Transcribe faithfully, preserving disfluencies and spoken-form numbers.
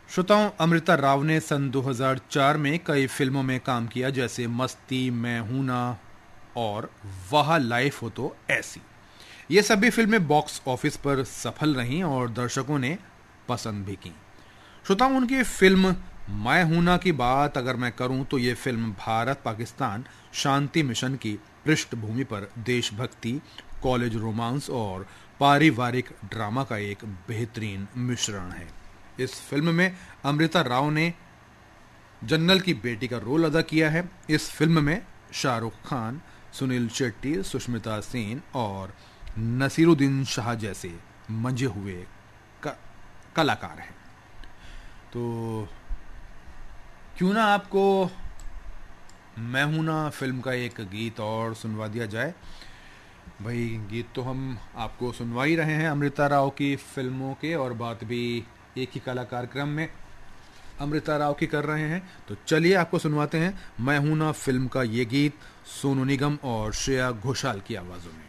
श्रोताओं, अमृता राव ने सन दो हज़ार चार में कई फिल्मों में काम किया, जैसे मस्ती, मैं हूं ना और वह लाइफ हो तो ऐसी। ये सभी फिल्में बॉक्स ऑफिस पर सफल रहीं और दर्शकों ने पसंद भी की। श्रोताओं, उनकी फिल्म मैं हूं ना की बात अगर मैं करूं तो ये फिल्म भारत पाकिस्तान शांति मिशन की पृष्ठभूमि पर देशभक्ति, कॉलेज रोमांस और पारिवारिक ड्रामा का एक बेहतरीन मिश्रण है। इस फिल्म में अमृता राव ने जनरल की बेटी का रोल अदा किया है। इस फिल्म में शाहरुख खान, सुनील शेट्टी, सुष्मिता सेन और नसीरुद्दीन शाह जैसे मंजे हुए क- कलाकार हैं। तो क्यों ना आपको मैं हूं ना फिल्म का एक गीत और सुनवा दिया जाए। भाई, गीत तो हम आपको सुनवा ही रहे हैं अमृता राव की फिल्मों के, और बात भी एक ही कलाकार क्रम में अमृता राव की कर रहे हैं। तो चलिए आपको सुनवाते हैं मैं हूं ना फिल्म का ये गीत सोनू निगम और श्रेया घोषाल की आवाज़ों में।